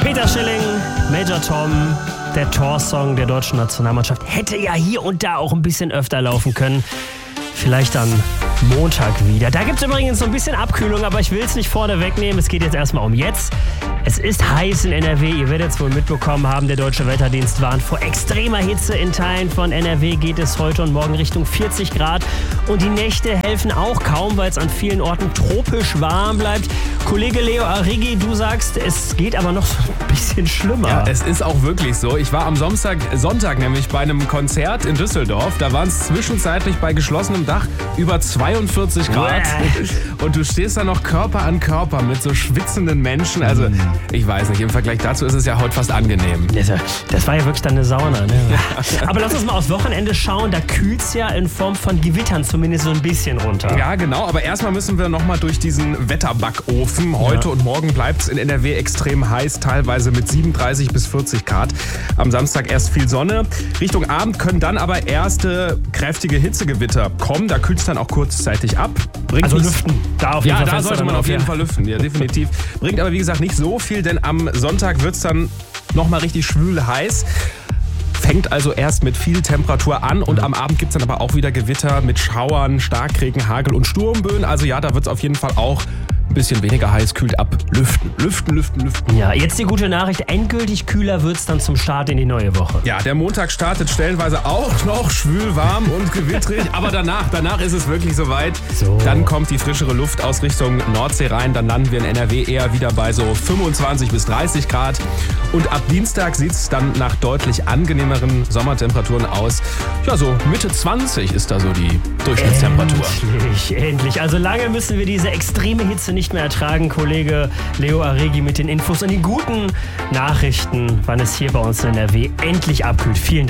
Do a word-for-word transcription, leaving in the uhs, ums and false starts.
Peter Schilling, Major Tom, der Torsong der deutschen Nationalmannschaft hätte ja hier und da auch ein bisschen öfter laufen können. Vielleicht dann Montag wieder. Da gibt es übrigens so ein bisschen Abkühlung, aber ich will es nicht vorne wegnehmen. Es geht jetzt erstmal um jetzt. Es ist heiß in N R W. Ihr werdet es wohl mitbekommen haben. Der Deutsche Wetterdienst warnt vor extremer Hitze. In Teilen von N R W geht es heute und morgen Richtung vierzig Grad. Und die Nächte helfen auch kaum, weil es an vielen Orten tropisch warm bleibt. Kollege Leo Arrighi, du sagst, es geht aber noch so ein bisschen schlimmer. Ja, es ist auch wirklich so. Ich war am Sonntag, Sonntag nämlich bei einem Konzert in Düsseldorf. Da waren es zwischenzeitlich bei geschlossenem Dach über zweiundvierzig Grad. Und du stehst da noch Körper an Körper mit so schwitzenden Menschen. Also ich weiß nicht, im Vergleich dazu ist es ja heute fast angenehm. Das war ja wirklich dann eine Sauna. Ne? Aber lass uns mal aufs Wochenende schauen. Da kühlt es ja in Form von Gewittern zumindest so ein bisschen runter. Ja, genau. Aber erstmal müssen wir noch mal durch diesen Wetterbackofen. Heute ja. und morgen bleibt es in N R W extrem heiß, teilweise mit siebenunddreißig bis vierzig Grad. Am Samstag erst viel Sonne. Richtung Abend können dann aber erste kräftige Hitzegewitter kommen. Da kühlt es dann auch kurzzeitig ab. Bringt also nicht, lüften. Da auf jeden ja, Fall da sollte man auf jeden ja. Fall lüften. Ja, definitiv. Bringt aber wie gesagt nicht so viel, denn am Sonntag wird es dann nochmal richtig schwül heiß. Fängt also erst mit viel Temperatur an und am Abend gibt es dann aber auch wieder Gewitter mit Schauern, Starkregen, Hagel und Sturmböen. Also ja, da wird es auf jeden Fall auch ein bisschen weniger heiß, kühlt ab. Lüften, lüften, lüften, lüften. Ja, jetzt die gute Nachricht. Endgültig kühler wird es dann zum Start in die neue Woche. Ja, der Montag startet stellenweise auch noch schwül, warm und gewittrig. Aber danach, danach ist es wirklich soweit. So. Dann kommt die frischere Luft aus Richtung Nordsee rein. Dann landen wir in N R W eher wieder bei so fünfundzwanzig bis dreißig Grad. Und ab Dienstag sieht es dann nach deutlich angenehmeren Sommertemperaturen aus. Ja, so Mitte zwanzig ist da so die Durchschnittstemperatur. Endlich, endlich. Also lange müssen wir diese extreme Hitze nicht mehr ertragen. Kollege Leo Arrighi mit den Infos und den guten Nachrichten, wann es hier bei uns in N R W endlich abkühlt. Vielen Dank.